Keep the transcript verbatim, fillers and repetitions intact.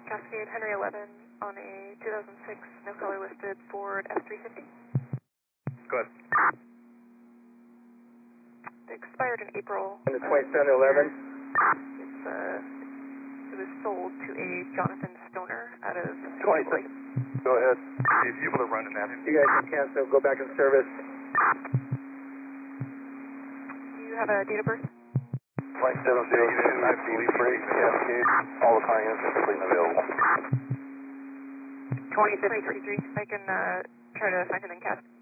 Cascade Henry eleven on a two thousand six no color listed Ford F three fifty. Go ahead. It expired in April. And the twenty-seven eleven? It's, uh, it was sold to a Jonathan Stoner out of twenty-six. Go ahead. If you able to run an app. You guys can cancel, go back in service. Do you have a date of birth? twenty-seven zero two, nineteen eighty-three, Cascade, all the car units are completely available. twenty thirty-three. I can uh, try to find him in Cascade.